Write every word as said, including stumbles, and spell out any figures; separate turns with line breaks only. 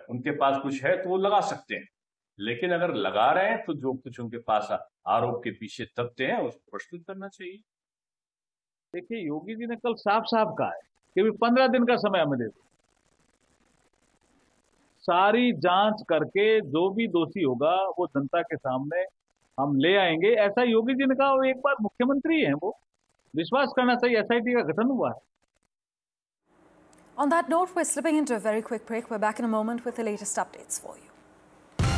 उनके पास कुछ है तो वो लगा सकते हैं, लेकिन अगर लगा रहे हैं तो जो कुछ उनके पास आरोप के पीछे तथ्य हैं उसको प्रस्तुत करना चाहिए। देखिए, योगी जी ने कल साफ साफ कहा है कि भी पंद्रह दिन का समय हमें दे दो, सारी जांच करके जो भी दोषी होगा वो जनता के सामने हम ले आएंगे, ऐसा योगी जी ने कहा। वो एक बार मुख्यमंत्री हैं, वो विश्वास करना चाहिए, एसआईटी का गठन हुआ है।
On that note, we're slipping into a very quick break. We're back in a moment with the latest updates for you.